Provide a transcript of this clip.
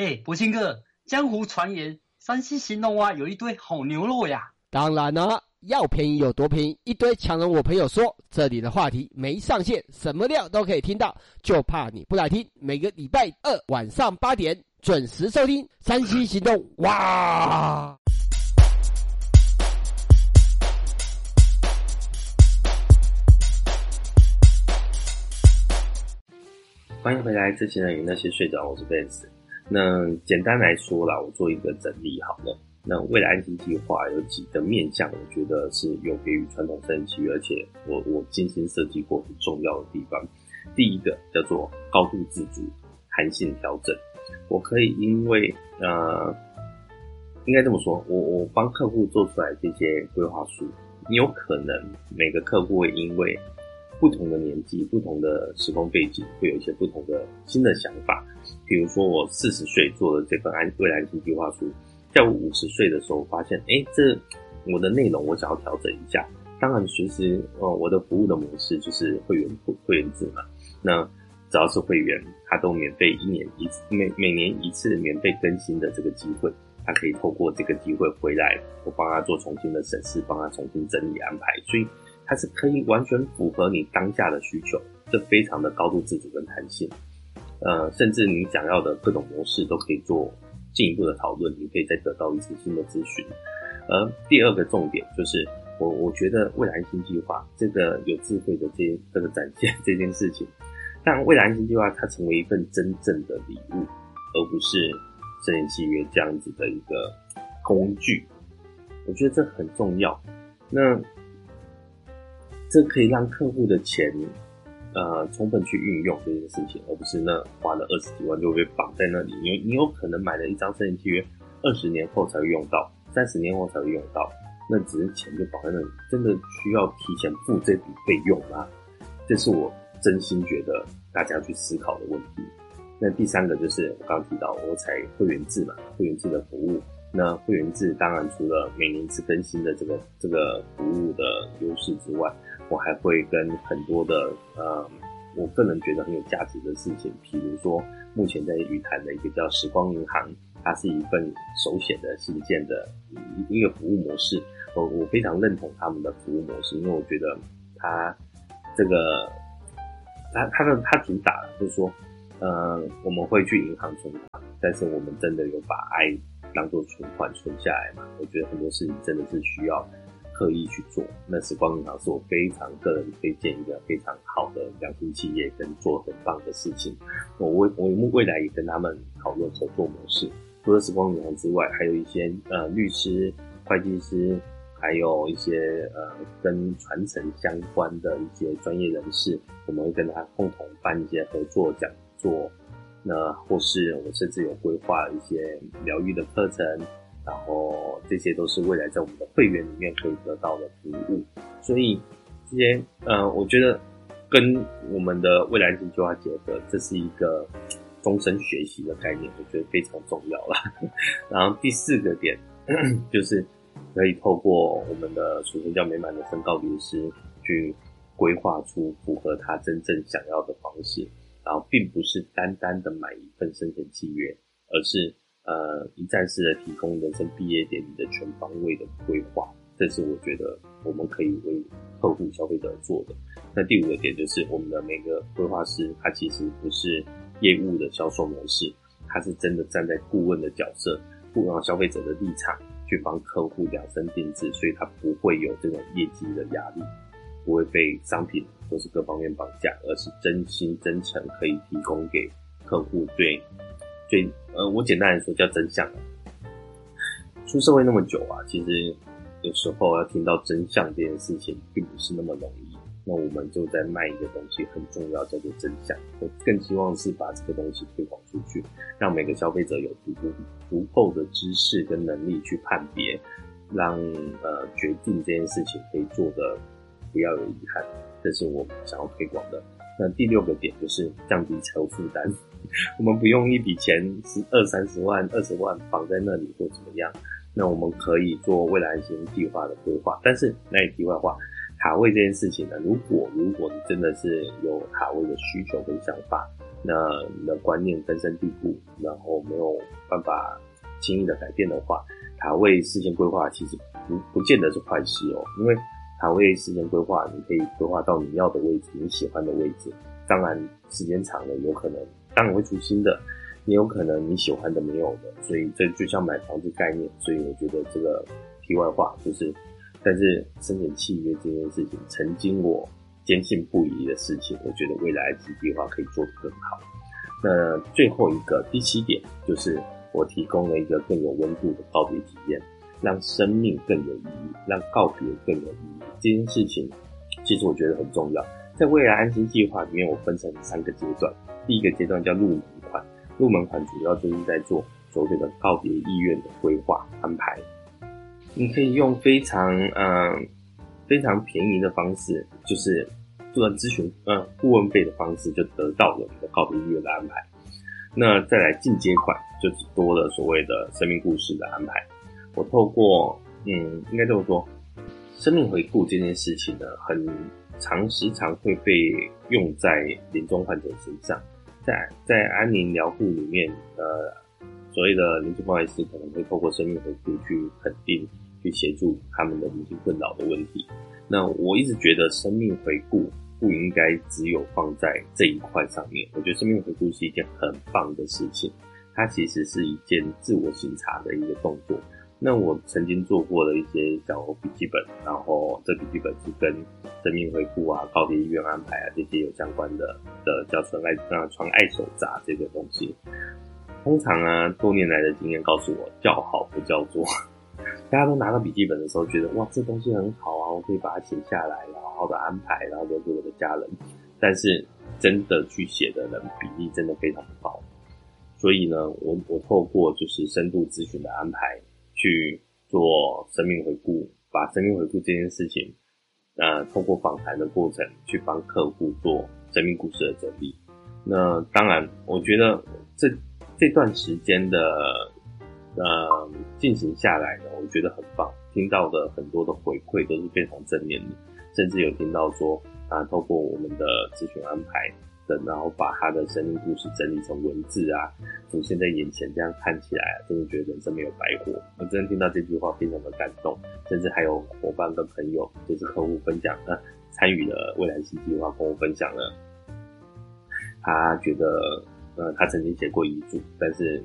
博兴哥，江湖传言山西行动蛙有一堆好牛肉呀。 当然了，要便宜有多便宜，一堆强人我朋友说，这里的话题没上限，什么料都可以听到，就怕你不来听。每个礼拜二晚上8点准时收听山西行动哇。 欢迎回来，这些人与那些睡着，我是 Vance。那简单来说啦，我做一个整理好了。那未来安心计划有几个面向，我觉得是有别于传统生计，而且我精心设计过很重要的地方。第一个叫做高度自主、弹性调整。我可以因为应该这么说，我帮客户做出来这些规划书，你有可能每个客户会因为不同的年纪、不同的时空背景，会有一些不同的新的想法。比如说我40岁做的这份未来安心计划书，在我50岁的时候发现，这我的内容我想要调整一下。当然随时我的服务的模式就是会员制嘛。那只要是会员，他都免费每年一次免费更新的这个机会，他可以透过这个机会回来，我帮他做重新的审视，帮他重新整理安排，所以它是可以完全符合你当下的需求，这非常的高度自主跟弹性。甚至你想要的各种模式都可以做进一步的讨论，你可以再得到一次新的咨询。第二个重点就是我觉得未来安心计划这个有智慧的这个展现这件事情，让未来安心计划它成为一份真正的礼物，而不是生前契约这样子的一个工具。我觉得这很重要。那这可以让客户的钱充分去运用这件事情，而不是那花了20几万就被绑在那里。你有可能买了一张生前契约20年后才会用到，30年后才会用到，那只是钱就绑在那里，真的需要提前付这笔费用吗？这是我真心觉得大家去思考的问题。那第三个就是我刚刚提到我采会员制嘛，会员制的服务。那会员制当然除了每年一次更新的这个服务的优势之外，我还会跟很多的我个人觉得很有价值的事情，比如说目前在语谈的一个叫时光银行，它是一份手写的信件的一个服务模式。我非常认同他们的服务模式，因为我觉得它主打就是说我们会去银行存款，但是我们真的有把爱当作存款存下来嘛？我觉得很多事情真的是需要刻意去做。那时光银行是我非常个人推荐一个非常好的良心企业跟做很棒的事情。我未来也跟他们讨论合作模式。除了时光银行之外，还有一些律师、会计师，还有一些跟传承相关的一些专业人士，我们会跟他共同办一些合作讲座。那或是我甚至有规划一些疗愈的课程，然后这些都是未来在我们的会员里面可以得到的服务。所以这些我觉得跟我们的未来安心计划结合，这是一个终身学习的概念，我觉得非常重要啦。然后第4个点就是可以透过我们的俗称叫美满的身告别式去规划出符合他真正想要的方式。然后并不是单单的买一份生前契约，而是一站式的提供人生毕业典礼的全方位的规划。这是我觉得我们可以为客户消费者做的。那第5个点就是我们的每个规划师，他其实不是业务的销售模式，他是真的站在顾问的角色，顾问消费者的立场去帮客户量身定制，所以他不会有这种业绩的压力，不会被商品或是各方面绑架，而是真心真诚可以提供给客户最我简单来说叫真相。出社会那么久啊，其实有时候要听到真相这件事情并不是那么容易。那我们就在卖一个东西很重要，叫做真相。我更希望是把这个东西推广出去，让每个消费者有足够的知识跟能力去判别，让决定这件事情可以做的不要有遗憾，这是我想要推广的。那第6个点就是降低财务负担，我们不用一笔钱20-30万、20万绑在那里或怎么样，那我们可以做未来安心计划的规划。但是那一题外话，塔位这件事情呢，如果你真的是有塔位的需求跟想法， 那你的观念根深蒂固，然后没有办法轻易的改变的话，塔位事先规划其实不见得是坏事哦。因为塔位事先规划，你可以规划到你要的位置，你喜欢的位置。当然时间长了，有可能当然会出新的，也有可能你喜欢的没有的，所以这就像买房子概念。所以我觉得这个题外话就是，但是申请契约这件事情，曾经我坚信不疑的事情，我觉得未来的计划可以做得更好。那最后一个第7点就是我提供了一个更有温度的告别体验，让生命更有意义，让告别更有意义。这件事情其实我觉得很重要。在未来安心计划里面，我分成3个阶段。第一个阶段叫入门款，入门款主要就是在做所谓的告别意愿的规划安排。你可以用非常便宜的方式，就是做咨询顾问费的方式，就得到了你的告别意愿的安排。那再来进阶款，就是多了所谓的生命故事的安排。我透过应该这么说，生命回顾这件事情呢，时常会被用在临终患者身上。在安宁疗护里面，所谓的临终关怀师可能会透过生命回顾去肯定、去协助他们的临终困扰的问题。那我一直觉得生命回顾不应该只有放在这一块上面。我觉得生命回顾是一件很棒的事情，它其实是一件自我省察的一个动作。那我曾经做过的一些小笔记本，然后这笔记本是跟生命回顾啊、告别医院安排啊这些有相关的叫传爱手札这个东西。通常啊，多年来的经验告诉我，叫好不叫座。大家都拿到笔记本的时候，觉得哇，这东西很好啊，我可以把它写下来，然后好好的安排，然后留给我的家人。但是真的去写的人比例真的非常高。所以呢，我透过就是深度咨询的安排，去做生命回顾，把生命回顾这件事情，透过访谈的过程，去帮客户做生命故事的整理。那当然，我觉得这段时间的进行下来呢，我觉得很棒，听到的很多的回馈都是非常正面的，甚至有听到说透过我们的咨询安排然后把他的生命故事整理成文字啊，浮现在眼前，这样看起来真的觉得人生没有白活。我真的听到这句话非常的感动，甚至还有伙伴跟朋友，就是客户分享参与了未来新计划，跟我分享了他觉得他曾经写过遗嘱，但是